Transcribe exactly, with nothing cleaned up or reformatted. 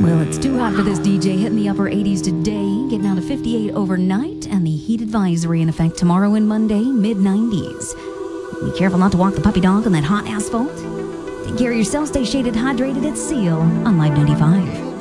Well, it's too hot for this D J. Hitting the upper eighties today, getting down to fifty-eight overnight, and the heat advisory in effect tomorrow and Monday, mid nineties. Be careful not to walk the puppy dog on that hot asphalt. Take care of yourself, stay shaded, hydrated at Seal on Live ninety-five.